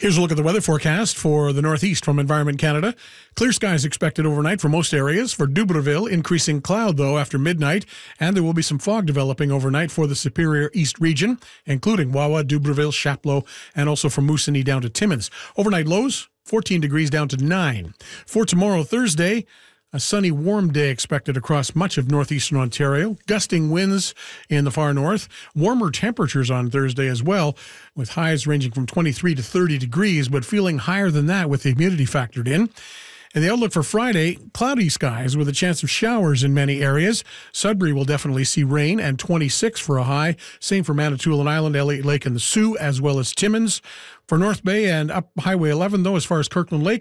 Here's a look at the weather forecast for the Northeast from Environment Canada. Clear skies expected overnight for most areas. For Dubreuilville, increasing cloud, though, after midnight. And there will be some fog developing overnight for the Superior East region, including Wawa, Dubreuilville, Chapleau, and also from Moosonee down to Timmins. Overnight lows, 14 degrees down to 9. For tomorrow, Thursday, a sunny, warm day expected across much of northeastern Ontario. Gusting winds in the far north. Warmer temperatures on Thursday as well, with highs ranging from 23 to 30 degrees, but feeling higher than that with the humidity factored in. And the outlook for Friday, cloudy skies with a chance of showers in many areas. Sudbury will definitely see rain and 26 for a high. Same for Manitoulin Island, Elliott Lake, and the Soo, as well as Timmins. For North Bay and up Highway 11, though, as far as Kirkland Lake,